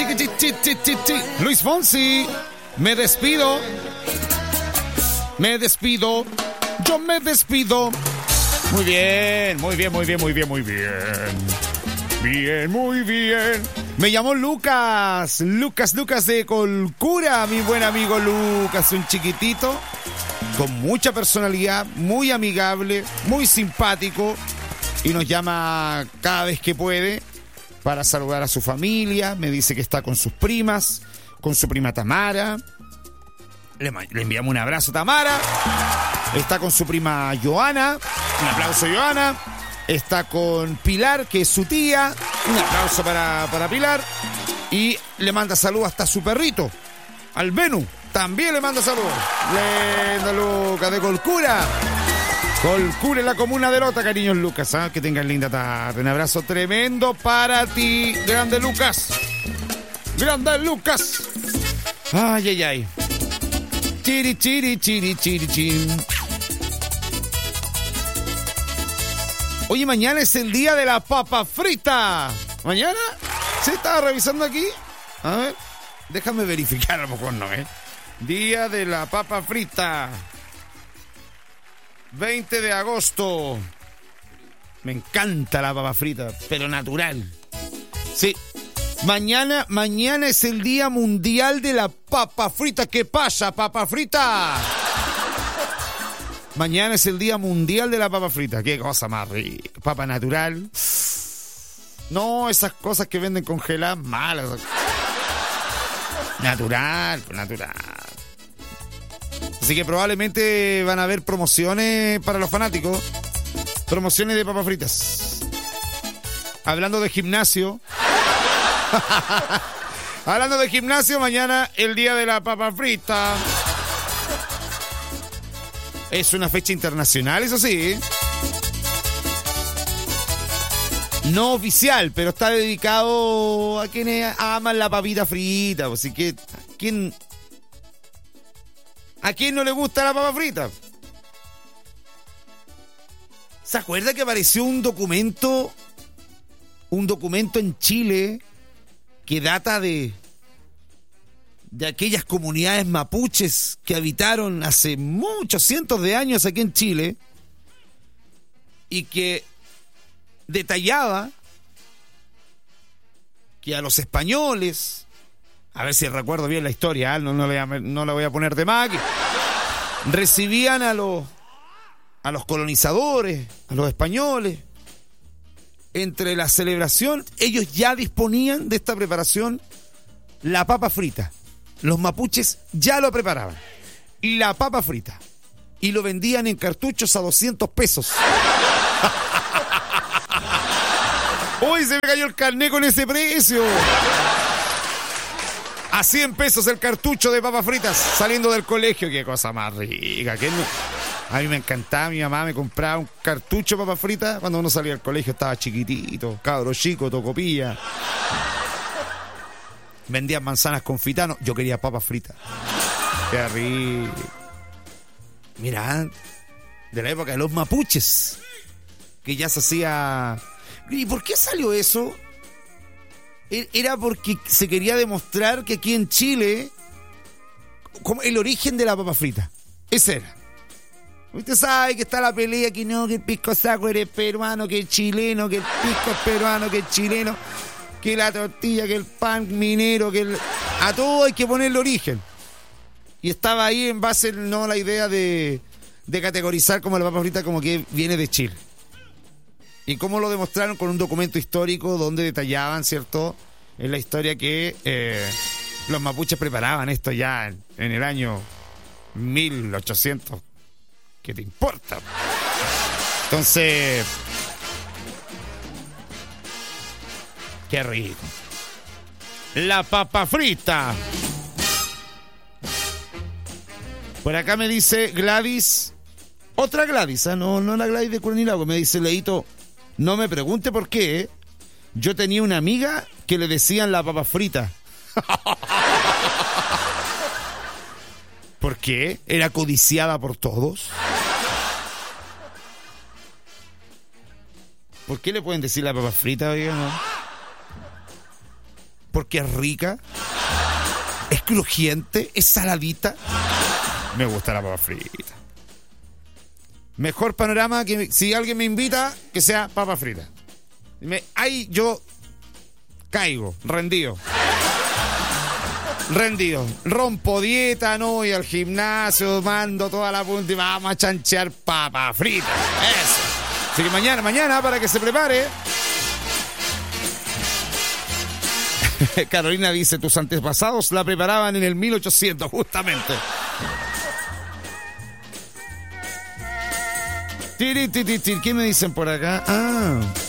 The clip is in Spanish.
Luis Fonsi, me despido. Yo me despido. Muy bien. Me llamo Lucas de Colcura, mi buen amigo Lucas, un chiquitito con mucha personalidad, muy amigable, muy simpático y nos llama cada vez que puede para saludar a su familia. Me dice que está con sus primas, con su prima Tamara. Le enviamos un abrazo, Tamara. Está con su prima Joana. Un aplauso, Joana. Está con Pilar, que es su tía. Un aplauso para Pilar. Y le manda saludos hasta su perrito, al Venu. También le manda saludos. Linda Lucas de Colcura. Colcura en la comuna de Lota, cariños Lucas. ¿Eh? Que tengan linda tarde. Un abrazo tremendo para ti. Grande Lucas. Ay. Chiri. Oye, mañana es el día de la papa frita. ¿Mañana? ¿Sí? Estaba revisando aquí. A ver, déjame verificar, a lo mejor no, ¿eh? Día de la papa frita. 20 de agosto. Me encanta la papa frita, pero natural. Sí. Mañana es el Día Mundial de la Papa Frita. ¿Qué pasa, papa frita? Mañana es el Día Mundial de la Papa Frita. Qué cosa más rica. Papa natural. No, esas cosas que venden congeladas, malas. Natural. Así que probablemente van a haber promociones para los fanáticos. Promociones de papas fritas. Hablando de gimnasio. Mañana el día de la papa frita. Es una fecha internacional, eso sí. No oficial, pero está dedicado a quienes aman la papita frita. Así que, ¿a quién no le gusta la papa frita? ¿Se acuerda que apareció un documento en Chile que data de aquellas comunidades mapuches que habitaron hace muchos cientos de años aquí en Chile y que detallaba que a los españoles, a ver si recuerdo bien la historia, no la voy a poner de más, que recibían a los colonizadores, a los españoles. Entre la celebración, ellos ya disponían de esta preparación, la papa frita. Los mapuches ya lo preparaban. La papa frita. Y lo vendían en cartuchos a 200 pesos. Hoy se me cayó el carné con ese precio. A 100 pesos el cartucho de papas fritas saliendo del colegio. Qué cosa más rica. A mí me encantaba, mi mamá me compraba un cartucho de papas fritas cuando uno salía del colegio, estaba chiquitito, cabro chico, tocopilla. Vendían manzanas con fitano, yo quería papas fritas. Qué rico. Mira, de la época de los mapuches, que ya se hacía... ¿Y por qué salió eso? Era porque se quería demostrar que aquí en Chile, como el origen de la papa frita, ese era. Usted sabe que está la pelea que no, que el pisco saco eres peruano, que el chileno, que el pisco es peruano, que el chileno, que la tortilla, que el pan minero, a todo hay que ponerle origen. Y estaba ahí en base, no, la idea de categorizar como la papa frita como que viene de Chile. Y cómo lo demostraron con un documento histórico donde detallaban, ¿cierto?, en la historia que los mapuches preparaban esto ya en el año 1800. ¿Qué te importa? Entonces, qué rico. La papa frita. Por acá me dice Gladys, otra Gladys, no la Gladys de Cuernilagua, me dice Leito, no me pregunte por qué, yo tenía una amiga que le decían la papa frita. ¿Por qué? ¿Era codiciada por todos? ¿Por qué le pueden decir la papa frita, oiga, no? porque es rica, es crujiente, es saladita. Me gusta la papa frita. Mejor panorama que si alguien me invita, que sea papa frita. Ahí yo caigo, rendido. Rompo dieta, no voy al gimnasio, mando toda la punta y vamos a chanchear papa frita. Eso. Así que mañana para que se prepare. Carolina dice, tus antepasados la preparaban en el 1800, justamente. ¿Qué me dicen por acá?